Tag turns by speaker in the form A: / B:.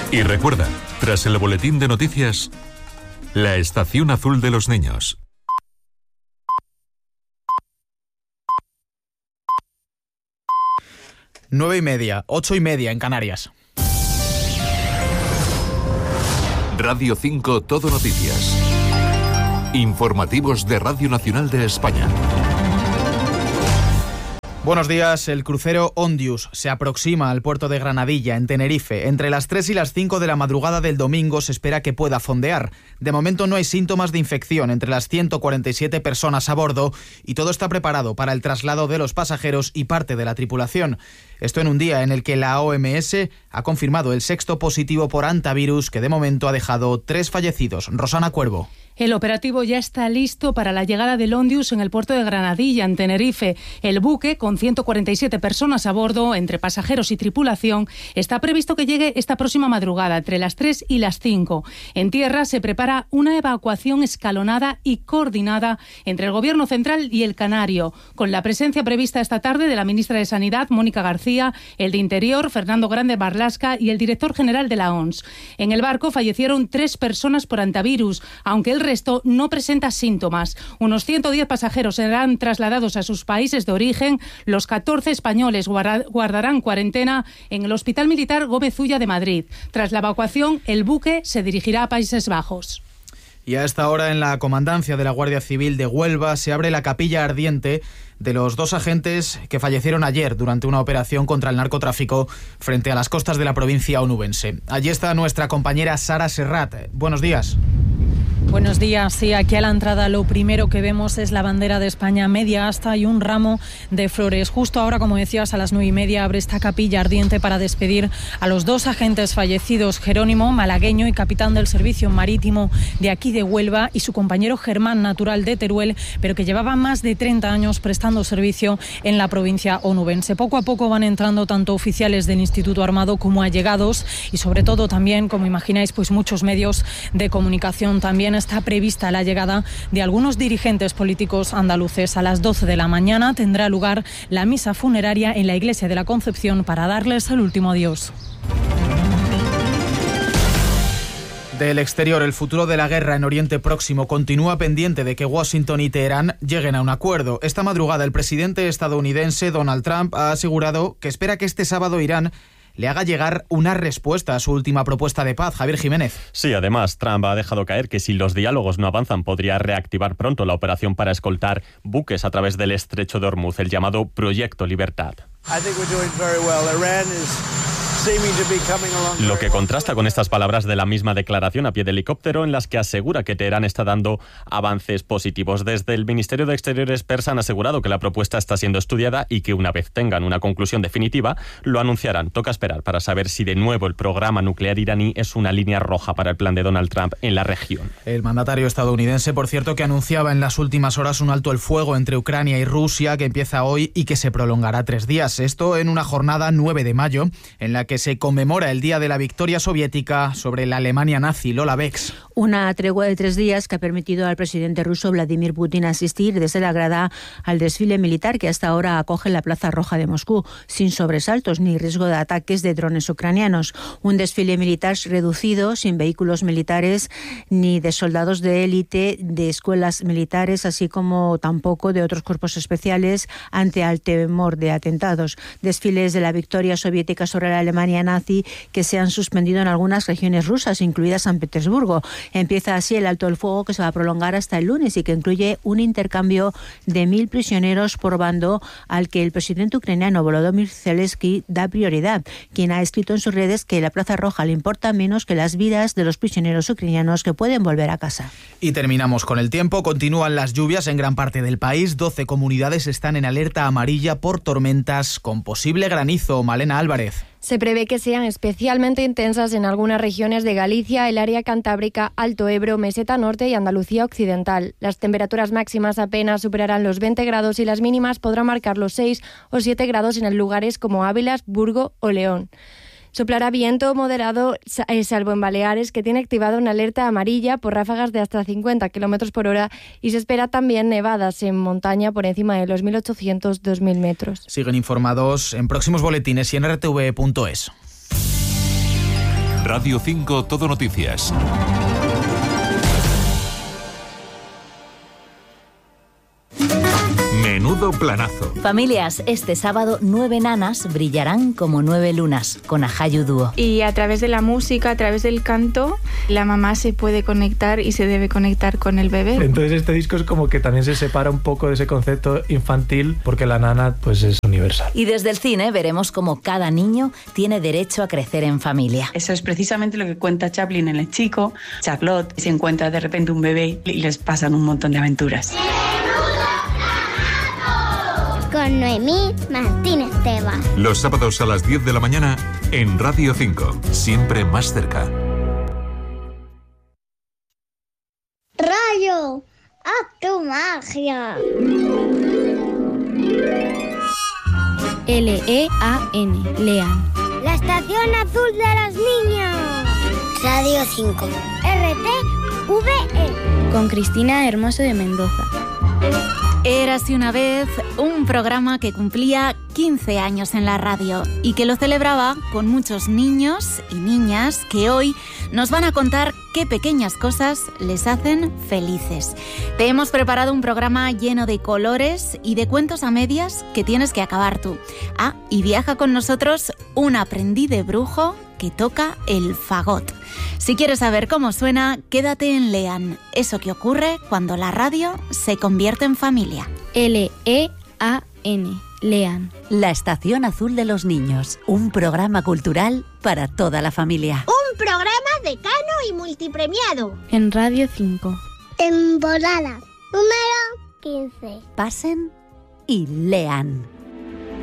A: Y recuerda, tras el boletín de noticias, la estación azul de los niños.
B: Nueve y media, 8:30 en Canarias.
A: Radio 5 Todo Noticias. Informativos de Radio Nacional de España.
B: Buenos días. El crucero Ondius se aproxima al puerto de Granadilla, en Tenerife. Entre las 3 y las 5 de la madrugada del domingo se espera que pueda fondear. De momento no hay síntomas de infección entre las 147 personas a bordo y todo está preparado para el traslado de los pasajeros y parte de la tripulación. Esto en un día en el que la OMS ha confirmado el 6º positivo por hantavirus, que de momento ha dejado 3 fallecidos. Rosana Cuervo.
C: El operativo ya está listo para la llegada del Ondius en el puerto de Granadilla, en Tenerife. El buque, con 147 personas a bordo, entre pasajeros y tripulación, está previsto que llegue esta próxima madrugada, entre las 3 y las 5. En tierra se prepara una evacuación escalonada y coordinada entre el Gobierno central y el Canario, con la presencia prevista esta tarde de la ministra de Sanidad, Mónica García, el de Interior, Fernando Grande Marlasca, y el director general de la OMS. En el barco fallecieron 3 personas por hantavirus, aunque el resto no presenta síntomas. Unos 110 pasajeros serán trasladados a sus países de origen. Los 14 españoles guardarán cuarentena en el Hospital Militar Gómez Ulla de Madrid. Tras la evacuación, el buque se dirigirá a Países Bajos.
B: Y a esta hora, en la comandancia de la Guardia Civil de Huelva, se abre la capilla ardiente de los 2 agentes que fallecieron ayer durante una operación contra el narcotráfico frente a las costas de la provincia onubense. Allí está nuestra compañera Sara Serrat. Buenos días.
D: Buenos días. Sí, aquí a la entrada lo primero que vemos es la bandera de España media asta y un ramo de flores. Justo ahora, como decías, a las 9:30 abre esta capilla ardiente para despedir a los 2 agentes fallecidos, Jerónimo, malagueño y capitán del servicio marítimo de aquí de Huelva, y su compañero Germán, natural de Teruel, pero que llevaba más de 30 años prestando servicio en la provincia onubense. Poco a poco van entrando tanto oficiales del Instituto Armado como allegados y, sobre todo, también, como imagináis, pues muchos medios de comunicación. También está prevista la llegada de algunos dirigentes políticos andaluces. A las 12 de la mañana tendrá lugar la misa funeraria en la Iglesia de la Concepción para darles el último adiós.
B: Del exterior, el futuro de la guerra en Oriente Próximo continúa pendiente de que Washington y Teherán lleguen a un acuerdo. Esta madrugada, el presidente estadounidense Donald Trump ha asegurado que espera que este sábado Irán le haga llegar una respuesta a su última propuesta de paz. Javier Jiménez.
E: Sí, además, Trump ha dejado caer que si los diálogos no avanzan, podría reactivar pronto la operación para escoltar buques a través del estrecho de Hormuz, el llamado Proyecto Libertad. Lo que contrasta con estas palabras de la misma declaración a pie de helicóptero, en las que asegura que Teherán está dando avances positivos. Desde el Ministerio de Exteriores persa han asegurado que la propuesta está siendo estudiada y que una vez tengan una conclusión definitiva, lo anunciarán. Toca esperar para saber si de nuevo el programa nuclear iraní es una línea roja para el plan de Donald Trump en la región.
B: El mandatario estadounidense, por cierto, que anunciaba en las últimas horas un alto el fuego entre Ucrania y Rusia que empieza hoy y que se prolongará 3 días. Esto en una jornada 9 de mayo en la que se conmemora el día de la victoria soviética sobre la Alemania nazi. Lola Bex.
F: Una tregua de 3 días que ha permitido al presidente ruso Vladimir Putin asistir desde la grada al desfile militar que hasta ahora acoge la Plaza Roja de Moscú, sin sobresaltos ni riesgo de ataques de drones ucranianos. Un desfile militar reducido, sin vehículos militares ni de soldados de élite de escuelas militares, así como tampoco de otros cuerpos especiales ante el temor de atentados. Desfiles de la victoria soviética sobre la Alemania nazi que se han suspendido en algunas regiones rusas, incluida San Petersburgo. Empieza así el alto el fuego que se va a prolongar hasta el lunes y que incluye un intercambio de 1.000 prisioneros por bando al que el presidente ucraniano Volodymyr Zelensky da prioridad, quien ha escrito en sus redes que la Plaza Roja le importa menos que las vidas de los prisioneros ucranianos que pueden volver a casa.
B: Y terminamos con el tiempo. Continúan las lluvias en gran parte del país. 12 comunidades están en alerta amarilla por tormentas con posible granizo. Malena Álvarez.
G: Se prevé que sean especialmente intensas en algunas regiones de Galicia, el área cantábrica, Alto Ebro, Meseta Norte y Andalucía Occidental. Las temperaturas máximas apenas superarán los 20 grados y las mínimas podrán marcar los 6 o 7 grados en lugares como Ávila, Burgo o León. Soplará viento moderado, salvo en Baleares, que tiene activada una alerta amarilla por ráfagas de hasta 50 km por hora, y se espera también nevadas en montaña por encima de los 1.800-2.000 metros.
B: Siguen informados en próximos boletines y en rtv.es.
A: Radio 5 Todo Noticias. Menudo planazo.
H: Familias, este sábado 9 nanas brillarán como 9 lunas con Ajayu Dúo.
I: Y a través de la música, a través del canto, la mamá se puede conectar y se debe conectar con el bebé.
J: Entonces este disco es como que también se separa un poco de ese concepto infantil porque la nana pues es universal.
H: Y desde el cine veremos cómo cada niño tiene derecho a crecer en familia.
K: Eso es precisamente lo que cuenta Chaplin en El Chico. Charlotte se encuentra de repente un bebé y les pasan un montón de aventuras.
L: Con Noemí Martínez Tebas.
A: Los sábados a las 10 de la mañana en Radio 5, siempre más cerca.
L: Rayo, haz tu magia.
M: Lean, Lean.
L: La estación azul de los niños. Radio 5. RTVE.
M: Con Cristina Hermoso de Mendoza.
N: Érase una vez un programa que cumplía 15 años en la radio y que lo celebraba con muchos niños y niñas que hoy nos van a contar qué pequeñas cosas les hacen felices. Te hemos preparado un programa lleno de colores y de cuentos a medias que tienes que acabar tú. Ah, y viaja con nosotros un aprendiz de brujo que toca el fagot. Si quieres saber cómo suena, quédate en Lean, eso que ocurre cuando la radio se convierte en familia.
M: Lean, Lean.
H: La estación azul de los niños, un programa cultural para toda la familia.
L: Un programa decano y multipremiado.
M: En Radio 5.
L: Temporada número 15.
H: Pasen y lean.